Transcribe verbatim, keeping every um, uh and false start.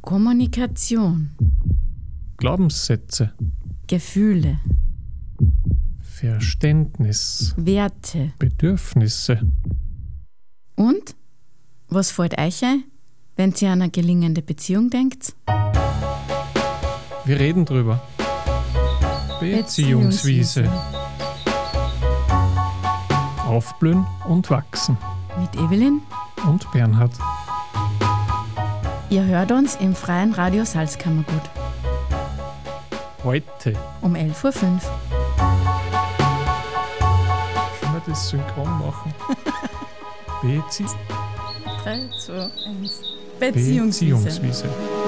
Kommunikation. Glaubenssätze. Gefühle. Verständnis. Werte. Bedürfnisse. Und? Was fällt euch ein, wenn ihr an eine gelingende Beziehung denkt? Wir reden drüber. Beziehungswiese. Aufblühen und wachsen. Mit Evelyn und Bernhard. Ihr hört uns im Freien Radio Salzkammergut. Heute. Um elf Uhr fünf. Können wir das synchron machen? Bezie- drei, zwei, eins. Beziehungswiese. Beziehungswiese.